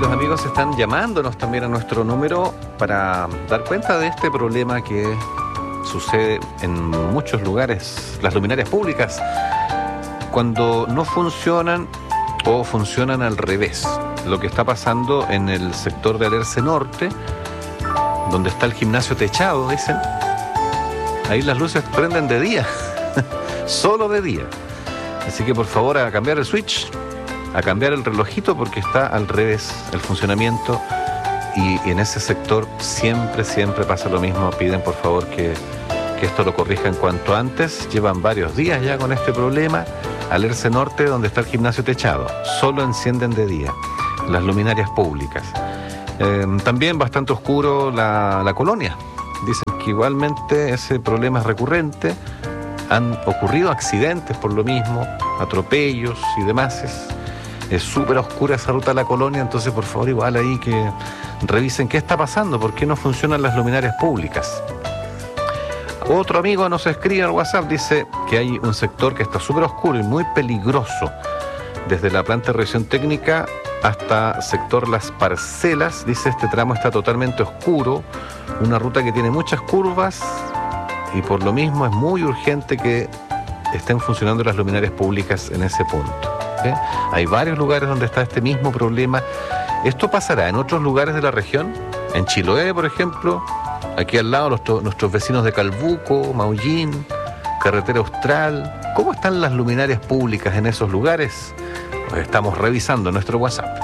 los amigos están llamándonos también a nuestro número para dar cuenta de este problema que sucede en muchos lugares, las luminarias públicas, cuando no funcionan o funcionan al revés. Lo que está pasando en el sector de Alerce Norte, donde está el gimnasio techado, dicen, ahí las luces prenden de día, solo de día. Así que por favor a cambiar el switch, a cambiar el relojito, porque está al revés el funcionamiento, y en ese sector siempre pasa lo mismo. Piden por favor que esto lo corrijan cuanto antes. Llevan varios días ya con este problema. Alerce Norte, donde está el gimnasio techado, solo encienden de día las luminarias públicas. También bastante oscuro la colonia. Dicen que igualmente ese problema es recurrente. Han ocurrido accidentes por lo mismo, atropellos y demás. Es súper oscura esa ruta de la colonia, entonces por favor igual ahí que revisen qué está pasando, por qué no funcionan las luminarias públicas. Otro amigo nos escribe al WhatsApp, dice que hay un sector que está súper oscuro y muy peligroso, desde la planta de revisión técnica hasta sector Las Parcelas. Dice, este tramo está totalmente oscuro, una ruta que tiene muchas curvas, y por lo mismo es muy urgente que estén funcionando las luminarias públicas en ese punto. Hay varios lugares donde está este mismo problema. ¿Esto pasará en otros lugares de la región? En Chiloé, por ejemplo, aquí al lado nuestros vecinos de Calbuco, Maullín, Carretera Austral. ¿Cómo están las luminarias públicas en esos lugares? Pues estamos revisando nuestro WhatsApp.